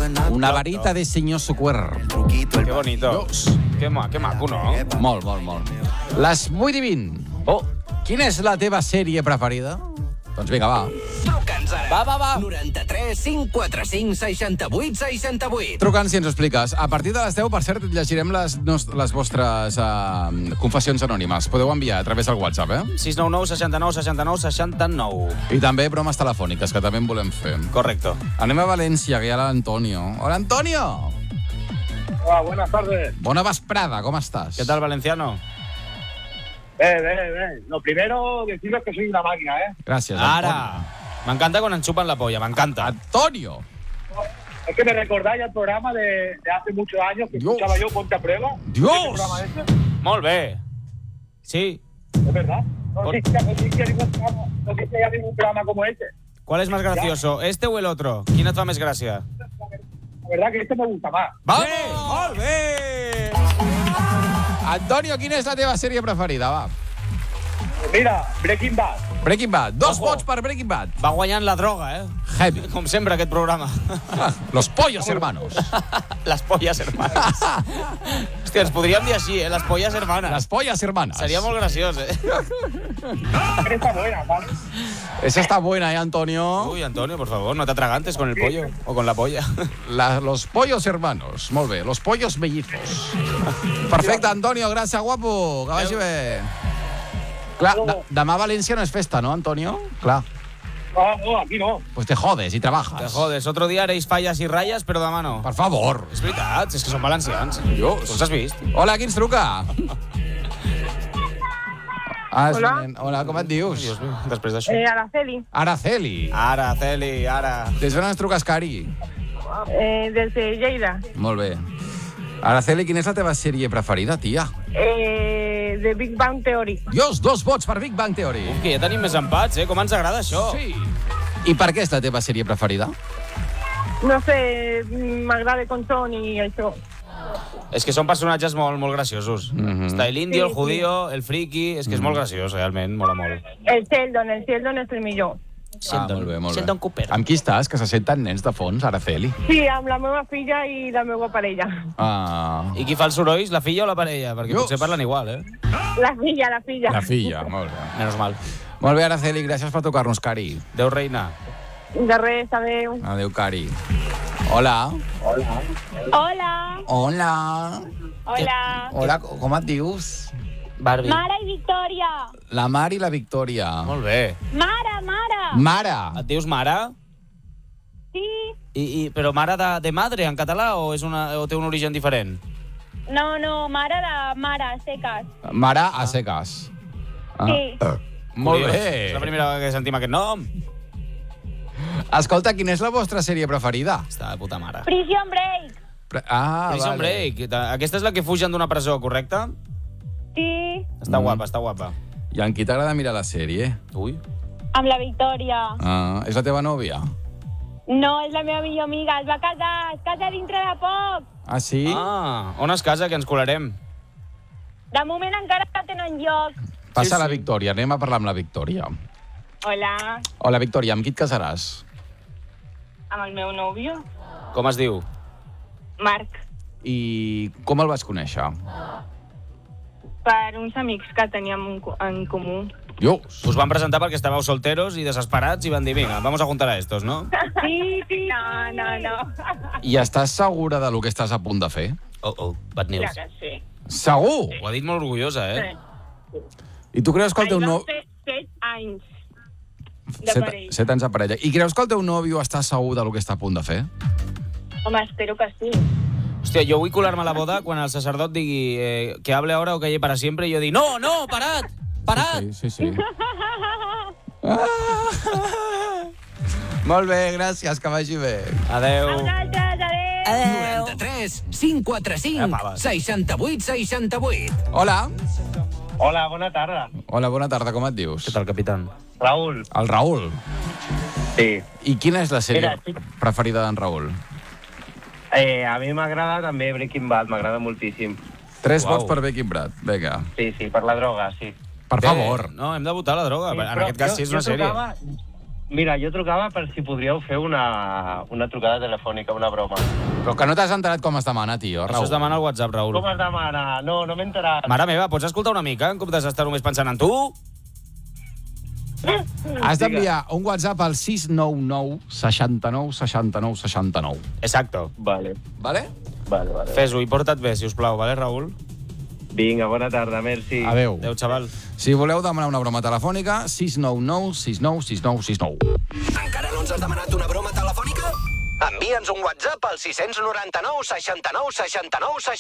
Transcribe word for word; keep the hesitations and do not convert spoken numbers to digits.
Una varita de senyor Suquer. Que bonito. Que, ma, que maco, no? Molt, molt, molt. Les vuit i vint. Oh. Quina és la teva sèrie preferida? Doncs vinga, va. Truca'ns ara. Va, va, va. noranta-tres cinc quatre cinc seixanta-vuit seixanta-vuit. Truca'ns si ens ho expliques. A partir de les deu, per cert, llegirem les, les vostres uh, confessions anònimes. Podeu enviar a través del WhatsApp, eh? sis nou nou seixanta-nou seixanta-nou seixanta-nou. I també bromes telefòniques, que també en volem fer. Correcto. Anem a València, que hi ha l'Antonio. Hola, Antonio! Hola, buenas tardes. Bona vesprada, com estàs? ¿Qué tal, Valenciano? Eh, eh, eh. Lo primero, deciros que soy una máquina, ¿eh? Gràcies, Ara. Me encanta cuando enchupan la polla, me encanta. Antonio! Es que me recordáis el programa de, de hace muchos años que Dios. escuchaba yo, Ponte a Prueba. Dios. ¿Ese programa ese? Molt bé. Sí. Es verdad. No Por- existe, no existe ningún programa, no existe ya ningún programa como este. ¿Cuál es más gracioso, este o el otro? ¿Quién et fa més gràcia? La verdad que este me gusta más. Vamos! Molt bé! Antonio, quina és la teva sèrie preferida, va? Mira, Breaking Bad. Breaking Bad. Dos Ojo. vots per Breaking Bad. Va guanyant la droga, eh? Heavy. Com sempre, aquest programa. Los pollos hermanos. Les polles hermanes. Hòstia, ens podríem dir així, eh? Les polles hermanes. Las pollas hermanas. Seria molt graciós, eh? Está buena, ¿vale? Esa está buena, ¿eh, Antonio? Uy, Antonio, por favor, no te atragantes con el pollo o con la polla. La, los pollos hermanos. Molt bé. Los pollos mellizos. Perfecte, Antonio. Gràcies, guapo. Que vagi bé. Clar, de, demà a València no és festa, no, Antonio? Clar. No, no, aquí no. Pues te jodes y trabajas. Te jodes, otro día haréis fallas y rayas, però demà no. Per favor. És veritat, és que són valencians. Dios. Tu els has vist? Hola, qui ens truca? Ah, és Hola. un nen. Hola, com et dius? Dios mío, després d'això. Eh, Araceli, Araceli. Ara, Celi, ara. Des d'on ens truques, Cari? eh, desde Lleida. Molt bé. Araceli, quina és la teva sèrie preferida, tia? Eh, de Big Bang Theory. Dios, dos vots per Big Bang Theory. Uf, que ja tenim més empats, eh? Com ens agrada això? Sí. I per què és la teva sèrie preferida? No sé, m'agrada com són i això. És que són personatges molt, molt graciosos. Mhm. Està el indio, Sí, el judío, el friki... És que és molt graciós, realment, mola molt. El Sheldon, el Sheldon és el millor. Ah, molt bé, molt bé. Sheldon Cooper. Amb qui estàs, que se senten nens de fons, Araceli? Sí, amb la meva filla i la meva parella. Ah, I qui fa els sorolls, la filla o la parella? Perquè Dios. potser parlen igual, eh? La filla, la filla. la filla, molt bé. Menos mal. Molt bé, Araceli, gràcies per tocar-nos, Cari. Déu reina. De res, adeu. Adéu, Cari. Hola. Hola. Hola. Hola. Hola, com et dius? Barbie. Mare i Victòria. La Mar i la Victòria. Molt bé. Mare, mare. Mare. Et dius mare? Sí. I, i, però mare de, de madre, en català, o, és una, o té un origen diferent? No, no, mare de mare, seques. Mare a seques. Ah. Sí. Molt Curiós. bé. És la primera vegada que sentim aquest nom. Escolta, quina és la vostra sèrie preferida? Està de puta mare. Prison Break. Pre- Ah, Prison vale. Break. Aquesta és la que fugen d'una presó, correcte? Sí. Està Mm. guapa, està guapa. I amb qui t'agrada mirar la sèrie? Ui. Amb la Victòria. Ah, és la teva nòvia? No, és la meva millor amiga. Es va casar. Es casa dintre de poc. Ah, sí? Ah, on es casa, que ens colarem? De moment encara no tenen lloc. Passa sí, la sí. Victòria, anem a parlar amb la Victòria. Hola, Hola, Victòria, amb qui et casaràs? amb el meu nòvio, Com es diu? Marc, I com el vas conèixer? per uns amics que teníem en co- en comú. Dios. Us van presentar perquè estàveu solteros i desesperats i van dir, vinga, vamos a juntar a estos, no? Sí, sí. No, no, no. I estàs segura de lo que estàs a punt de fer? Oh, oh, bad news. Clar que sí. Segur? Ho ha dit molt orgullosa, eh? I tu creus que el teu Ahir no... vam fer set anys de Set, parella. set anys de parella. I creus que el teu nòvio està segur de lo que està a punt de fer? Home, espero que sí. Hòstia, jo vull colar-me a la boda quan el sacerdot digui eh, que hable ahora o calle para siempre i jo dic, no, no, parad, parad. Sí, sí, sí. Ah. Molt bé, gràcies, que vagi bé. Adeu. Vosaltres, adéu. noranta-tres cinc quatre cinc Apa, va. seixanta-vuit seixanta-vuit. Hola. Hola, bona tarda. Hola, bona tarda, com et dius? Què tal, capitán? Raúl. El Raül. Sí. I quina és la sèrie Mira, sí. preferida d'en Raül? Eh, a mi m'agrada també Breaking Bad, m'agrada moltíssim. Tres Uau. vots per Breaking Bad. Vinga. Sí, sí, per la droga, sí. Per Bé, favor. No, hem de votar la droga. Sí, en però aquest cas jo- sí és jo una sèrie. trucava- Mira, jo trucava per si podríeu fer una, una trucada telefònica, una broma. Però que no t'has enterat com es demana, tio, Això Raül. es demana al WhatsApp, Raül. Com es demana? No, no m'he enterat. Mare meva, pots escoltar una mica en comptes d'estar només pensant en tu? Has d'enviar un WhatsApp al sis nou nou seixanta-nou seixanta-nou seixanta-nou. Exacto. Vale, Vale? vale, vale. Fes-ho i porta't bé, si us plau, vale, Raül? Vinga, bona tarda, merci. Adéu. Adéu, xaval. Si voleu demanar una broma telefònica, sis nou nou sis nou sis nou sis nou. Encara no ens has demanat una broma telefònica? Envia'ns un WhatsApp al sis nou nou seixanta-nou seixanta-nou seixanta-nou